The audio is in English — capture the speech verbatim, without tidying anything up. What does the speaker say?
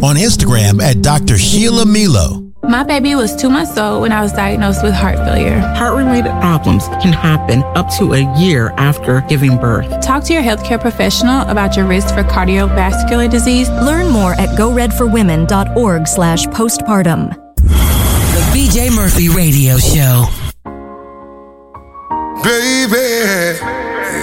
on Instagram at Doctor Sheila Milo. My baby was two months old when I was diagnosed with heart failure. Heart-related problems can happen up to a year after giving birth. Talk to your healthcare professional about your risk for cardiovascular disease. Learn more at go red for women dot org slash postpartum. The B J Murphy Radio Show. Baby.